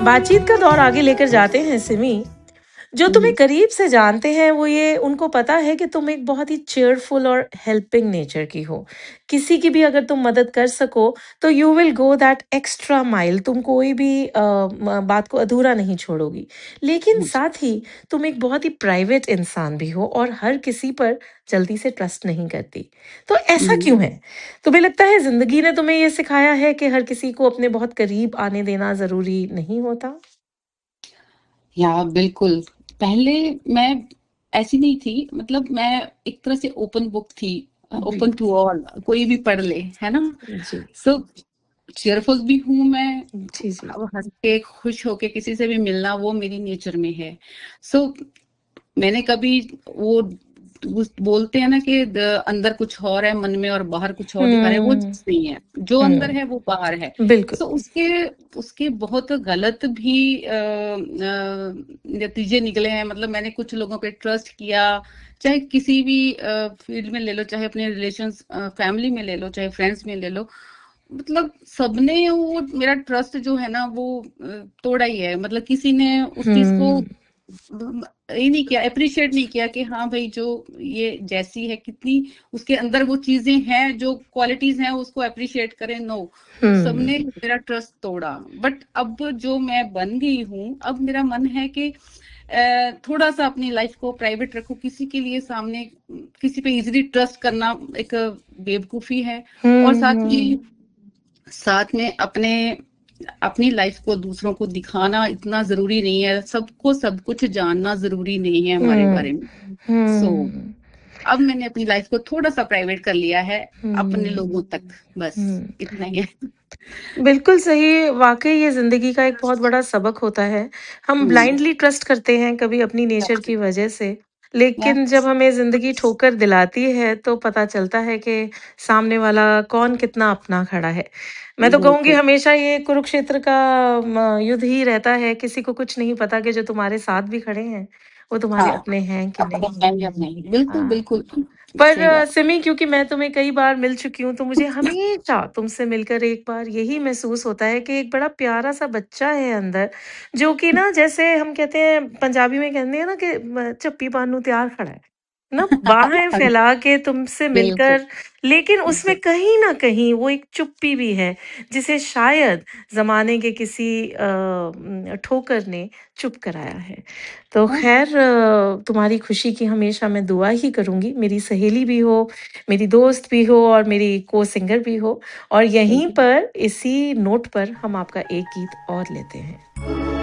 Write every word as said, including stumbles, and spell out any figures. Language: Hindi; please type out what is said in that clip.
बातचीत का दौर आगे लेकर जाते हैं सिमी। जो तुम्हें हम्म, करीब से जानते हैं वो ये उनको पता है कि तुम एक बहुत ही चीयरफुल और हेल्पिंग नेचर की हो। किसी की भी अगर तुम मदद कर सको तो you will go that extra mile. तुम कोई भी अ, म- बात को अधूरा नहीं छोड़ोगी। लेकिन जी, साथ ही तुम एक बहुत ही प्राइवेट इंसान भी हो और हर किसी पर जल्दी से ट्रस्ट नहीं करती। तो ऐसा हम्म, क्यों है? तुम्हें लगता है जिंदगी ने तुम्हें ये सिखाया है कि हर किसी को अपने बहुत करीब आने देना जरूरी नहीं होता? या बिल्कुल। पहले मैं ऐसी नहीं थी, मतलब मैं एक तरह से ओपन बुक थी, जी। ओपन टू ऑल, कोई भी पढ़ ले, है ना। जी। सो चीयरफुल भी हूँ मैं। जी। जी। अब हंस के खुश होके किसी से भी मिलना वो मेरी नेचर में है। सो मैंने कभी वो उस- बोलते हैं ना कि द- अंदर कुछ और है मन में और बाहर कुछ और दिखा रहे हैं, वो हुँ, चीज नहीं है। जो अंदर हुँ, है वो बाहर है। बिल्कुल। सो उसके उसके बहुत गलत भी अ, अ, नतीजे निकले हैं। मतलब मैंने कुछ लोगों पे ट्रस्ट किया, चाहे किसी भी फील्ड में ले लो, चाहे अपने रिलेशंस फैमिली में ले लो, चाहे फ्रेंड्स में ले लो। मतलब सबने वो मेरा ट्रस्ट जो है ना वो अ, तोड़ा ही है। मतलब किसी ने उस चीज को हुँ, ये नहीं किया, अप्रिशिएट नहीं किया कि हाँ भाई जो ये जैसी है, कितनी उसके अंदर वो चीजें हैं, जो क्वालिटीज हैं उसको अप्रिशिएट करें। नो, हुँ, सबने मेरा ट्रस्ट तोड़ा। बट अब जो मैं बन गई हूँ, अब मेरा मन है कि अ, थोड़ा सा अपनी लाइफ को प्राइवेट रखो। किसी के लिए सामने किसी पे इजीली ट्रस्ट करना एक बेवकूफी है। और हुँ, साथ ही हुँ, साथ में अपने अपनी लाइफ को दूसरों को दिखाना इतना जरूरी नहीं है। सबको सब कुछ जानना जरूरी नहीं है हमारे हुँ, बारे में। सो हुँ, अब मैंने अपनी लाइफ को थोड़ा सा प्राइवेट कर लिया है, अपने हुँ, लोगों तक, बस हुँ। इतना ही है। बिल्कुल सही, वाक़ई ये ज़िंदगी का एक बहुत बड़ा सबक होता है। हम हम्म, ब्लाइंडली ट्रस्ट करते हैं कभी अपनी नेचर की वजह से, लेकिन जब यस, हमें ज़िंदगी ठोकर दिलाती है, तो पता चलता है कि सामने वाला कौन कितना अपना खड़ा है। मैं तो कहूँगी बिल्कुल। हमेशा ये कुरुक्षेत्र का म युद्ध ही रहता है, किसी को कुछ नहीं पता कि जो तुम्हारे साथ भी खड़े हैं, वो तुम्हारे हाँ, अपने हैं कि अपने नहीं। हैं या नहीं, बिल्कुल हाँ। बिल्कुल। पर सही अ, बात। सिमी, क्योंकि मैं तुम्हें कई बार मिल चुकी हूँ, तो मुझे हमेशा तुमसे मिलकर एक बार यही महसूस होता है कि एक बड़ा प्यारा-सा बच्चा है अंदर, जो कि ना जैसे हम कहते हैं पंजाबी में कहते हैं ना कि म झप्पी पान नूं तैयार खड़ा है। ना बाहें फैला के तुमसे बिल्कुल मिलकर, लेकिन उसमें कहीं न कहीं वो एक चुप्पी भी है, जिसे शायद ज़माने के किसी अ, उम, ठोकर ने चुप कराया है। तो हाँ, ख़ैर, अ, तुम्हारी खुशी की हमेशा मैं दुआ ही करूँगी। मेरी सहेली भी हो, मेरी दोस्त भी हो और मेरी को-सिंगर भी हो। और यहीं बिल्कुल। पर इसी नोट पर हम आपका एक गीत और लेते हैं।